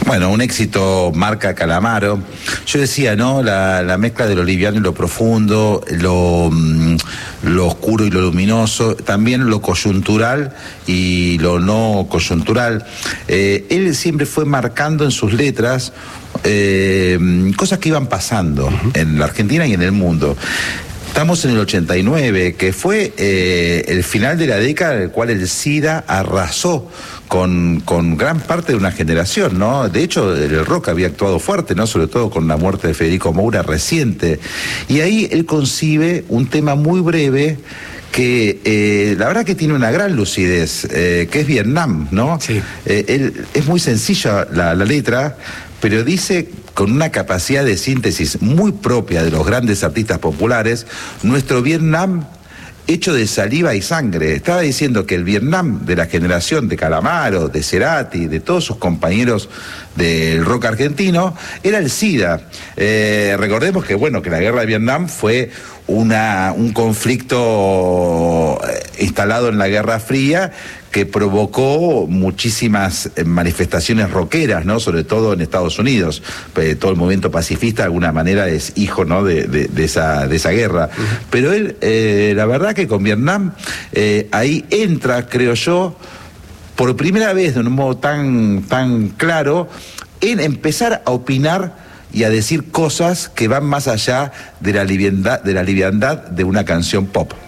Bueno, un éxito marca Calamaro. Yo decía, ¿no? La mezcla de lo liviano y lo profundo, lo oscuro y lo luminoso, también lo coyuntural y lo no coyuntural. Él siempre fue marcando en sus letras cosas que iban pasando en la Argentina y en el mundo. Estamos en el 89, que fue el final de la década en el cual el SIDA arrasó con gran parte de una generación, ¿no? De hecho, el rock había actuado fuerte, ¿no? Sobre todo con la muerte de Federico Moura reciente. Y ahí él concibe un tema muy breve que la verdad que tiene una gran lucidez, que es Vietnam, ¿no? Sí. Es muy sencilla la letra, pero dice con una capacidad de síntesis muy propia de los grandes artistas populares, nuestro Vietnam hecho de saliva y sangre. Estaba diciendo que el Vietnam de la generación de Calamaro, de Cerati, de todos sus compañeros del rock argentino, era el SIDA. Recordemos que, bueno, que la guerra de Vietnam fue un conflicto instalado en la Guerra Fría que provocó muchísimas manifestaciones rockeras, ¿no? Sobre todo en Estados Unidos. Todo el movimiento pacifista de alguna manera es hijo, ¿no? de esa guerra. Pero él, la verdad que con Vietnam, ahí entra, creo yo, por primera vez de un modo tan claro, en empezar a opinar y a decir cosas que van más allá de la liviandad de una canción pop.